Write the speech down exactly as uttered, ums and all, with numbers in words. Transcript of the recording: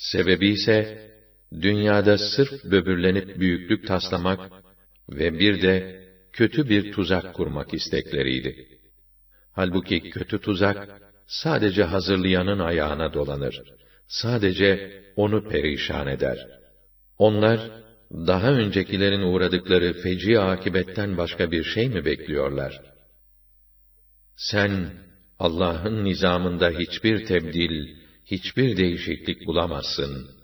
Sebebi ise, dünyada sırf böbürlenip büyüklük taslamak ve bir de kötü bir tuzak kurmak istekleriydi. Halbuki kötü tuzak, sadece hazırlayanın ayağına dolanır. Sadece onu perişan eder. Onlar, daha öncekilerin uğradıkları feci akibetten başka bir şey mi bekliyorlar? Sen, Allah'ın nizamında hiçbir tebdil, hiçbir değişiklik bulamazsın.